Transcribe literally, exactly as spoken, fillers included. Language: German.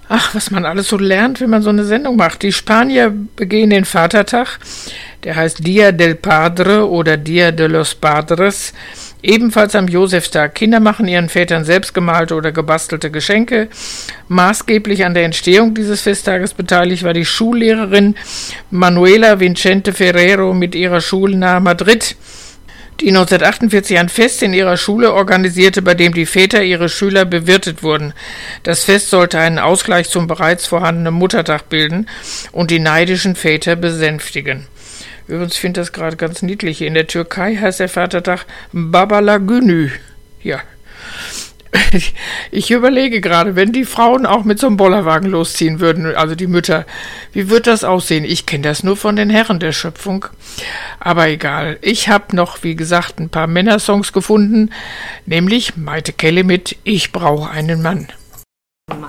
Ach, was man alles so lernt, wenn man so eine Sendung macht. Die Spanier begehen den Vatertag, der heißt Dia del Padre oder Dia de los Padres, ebenfalls am Josefstag. Kinder machen ihren Vätern selbstgemalte oder gebastelte Geschenke. Maßgeblich an der Entstehung dieses Festtages beteiligt war die Schullehrerin Manuela Vicente Ferrero mit ihrer Schule nahe Madrid, die neunzehnhundertachtundvierzig ein Fest in ihrer Schule organisierte, bei dem die Väter ihrer Schüler bewirtet wurden. Das Fest sollte einen Ausgleich zum bereits vorhandenen Muttertag bilden und die neidischen Väter besänftigen. Übrigens finde ich das gerade ganz niedlich. In der Türkei heißt der Vatertag Babalagünü. Ja. Ich überlege gerade, wenn die Frauen auch mit so einem Bollerwagen losziehen würden, also die Mütter, wie wird das aussehen? Ich kenne das nur von den Herren der Schöpfung. Aber egal. Ich habe noch, wie gesagt, ein paar Männersongs gefunden, nämlich Maite Kelle mit Ich brauche einen Mann.